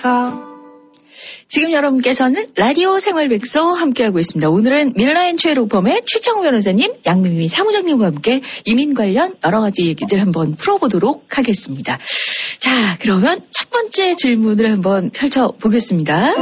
지금 여러분께서는 라디오 생활백서 함께하고 있습니다. 오늘은 밀라앤최로펌의 최창호 변호사님, 양미미 사무장님과 함께 이민 관련 여러 가지 얘기들 한번 풀어보도록 하겠습니다. 자, 그러면 첫 번째 질문을 한번 펼쳐보겠습니다.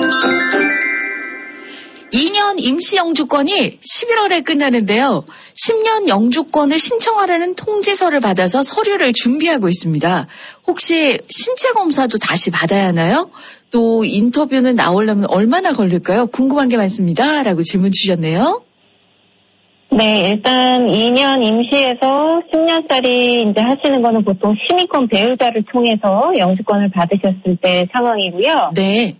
2년 임시 영주권이 11월에 끝나는데요. 10년 영주권을 신청하라는 통지서를 받아서 서류를 준비하고 있습니다. 혹시 신체 검사도 다시 받아야 하나요? 또 인터뷰는 나오려면 얼마나 걸릴까요? 궁금한 게 많습니다. 라고 질문 주셨네요. 네, 일단 2년 임시에서 10년짜리 이제 하시는 거는 보통 시민권 배우자를 통해서 영주권을 받으셨을 때 상황이고요. 네.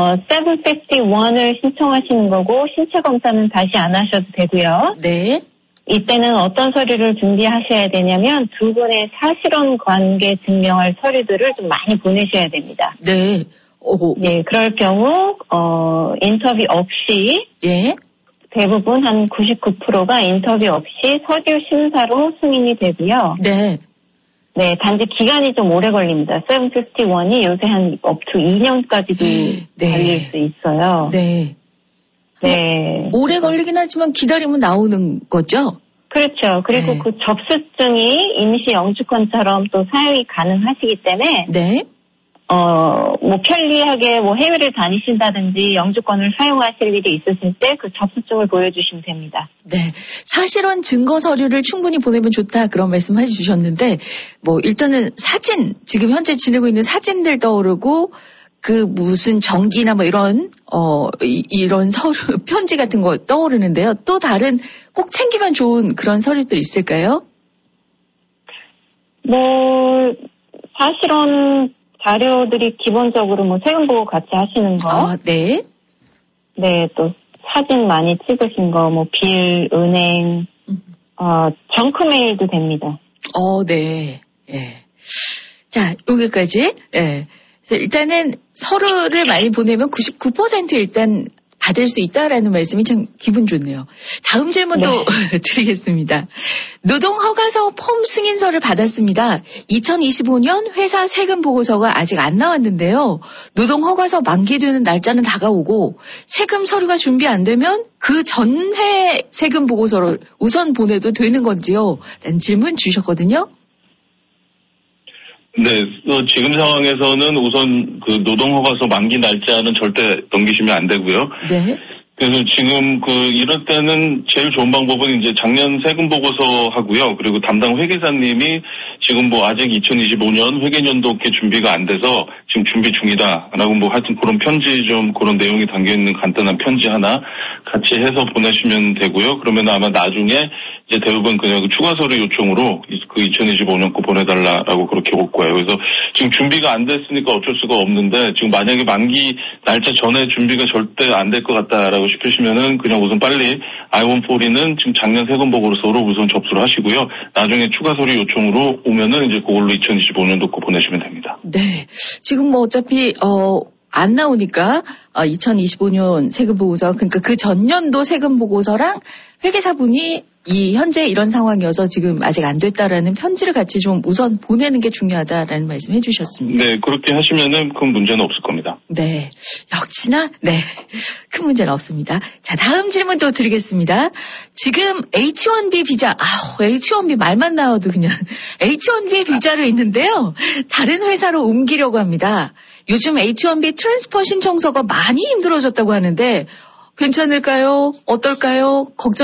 751을 신청하시는 거고 신체 검사는 다시 안 하셔도 되고요. 네. 이때는 어떤 서류를 준비하셔야 되냐면 두 분의 사실혼 관계 증명할 서류들을 좀 많이 보내셔야 됩니다. 네. 네, 그럴 경우 인터뷰 없이 예. 대부분 한 99%가 인터뷰 없이 서류 심사로 승인이 되고요. 네. 네, 단지 기간이 좀 오래 걸립니다. 751이 요새 한 up to 2년까지도 네. 걸릴 수 있어요. 네. 네. 오래 걸리긴 하지만 기다리면 나오는 거죠? 그렇죠. 그리고 네. 그 접수증이 임시 영주권처럼 또 사용이 가능하시기 때문에 네. 뭐 편리하게 뭐 해외를 다니신다든지 영주권을 사용하실 일이 있으실 때 그 접수증을 보여주시면 됩니다. 네. 사실은 증거 서류를 충분히 보내면 좋다 그런 말씀 해주셨는데 뭐 일단은 사진 지금 현재 지내고 있는 사진들 떠오르고 그 무슨 정기나 뭐 이런 이런 서류 편지 같은 거 떠오르는데요. 또 다른 꼭 챙기면 좋은 그런 서류들 있을까요? 뭐 사실은 자료들이 기본적으로 뭐 세금 보고 같이 하시는 거. 네. 네, 또 사진 많이 찍으신 거, 뭐 빌, 은행, 정크 메일도 됩니다. 네. 예. 자, 여기까지. 예. 그래서 일단은 서류를 많이 보내면 99% 일단 받을 수 있다라는 말씀이 참 기분 좋네요. 다음 질문도 네. 드리겠습니다. 노동허가서 폼 승인서를 받았습니다. 2025년 회사 세금 보고서가 아직 안 나왔는데요. 노동허가서 만기되는 날짜는 다가오고 세금 서류가 준비 안 되면 그 전해 세금 보고서를 우선 보내도 되는 건지요? 라는 질문 주셨거든요. 네, 지금 상황에서는 우선 그 노동허가서 만기 날짜는 절대 넘기시면 안 되고요. 네. 그래서 지금 이럴 때는 제일 좋은 방법은 이제 작년 세금 보고서 하고요. 그리고 담당 회계사님이 지금 뭐 아직 2025년 회계연도께 준비가 안 돼서 지금 준비 중이다라고 뭐 하여튼 그런 편지 좀 그런 내용이 담겨 있는 간단한 편지 하나 같이 해서 보내시면 되고요. 그러면 아마 나중에 이제 대부분 그냥 추가 서류 요청으로 그 2025년 거 보내달라라고 그렇게 올 거예요. 그래서 지금 준비가 안 됐으니까 어쩔 수가 없는데 지금 만약에 만기 날짜 전에 준비가 절대 안 될 것 같다라고 싶으시면은 그냥 우선 빨리 I-140는 지금 작년 세금 보고서로 우선 접수를 하시고요. 나중에 추가 서류 요청으로 오면은 이제 그걸로 2025년도 거 보내시면 됩니다. 네. 지금 뭐 어차피 안 나오니까 2025년 세금 보고서 그러니까 그 전년도 세금 보고서랑 회계사분이 이 현재 이런 상황이어서 지금 아직 안 됐다라는 편지를 같이 좀 우선 보내는 게 중요하다라는 말씀 해주셨습니다. 네, 그렇게 하시면은 큰 문제는 없을 겁니다. 네, 역시나 네, 큰 문제는 없습니다. 자, 다음 질문도 드리겠습니다. 지금 H-1B 비자, H-1B 말만 나와도 그냥 H-1B 비자를 있는데요. 다른 회사로 옮기려고 합니다. 요즘 H-1B 트랜스퍼 신청서가 많이 힘들어졌다고 하는데 괜찮을까요? 어떨까요? 걱정